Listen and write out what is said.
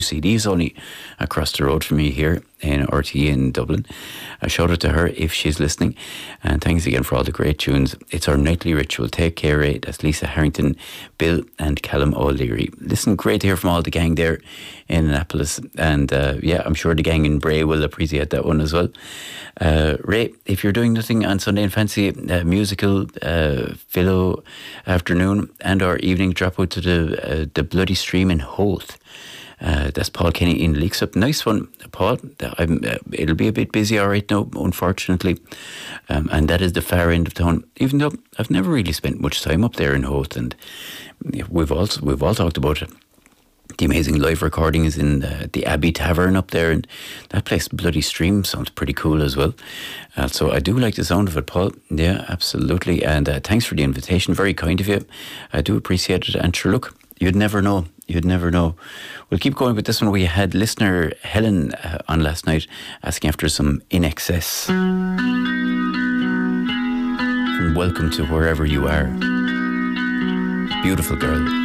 CDs only across the road from me here in RTE in Dublin. A shout out to her if she's listening, and thanks again for all the great tunes. It's our nightly ritual. Take care, Ray. That's Lisa Harrington, Bill and Callum O'Leary. Listen, great to hear from all the gang there in Annapolis, and I'm sure the gang in Bray will appreciate that one as well. Ray, if you're doing nothing on Sunday and fancy a musical philo afternoon and or evening, drop out to the Bloody Stream in Holt. That's Paul Kenny in Leixup. Nice one, Paul. It'll be a bit busy, all right, now, unfortunately. And that is the far end of town. Even though I've never really spent much time up there in Hoth, and we've all talked about it. The amazing live recordings in the Abbey Tavern up there, and that place, Bloody Stream, sounds pretty cool as well. So I do like the sound of it, Paul. Yeah, absolutely. And thanks for the invitation. Very kind of you. I do appreciate it. And sure, look, you'd never know. You'd never know. We'll keep going with this one. We had listener Helen on last night asking after some In Excess. Welcome to Wherever You Are. Beautiful girl.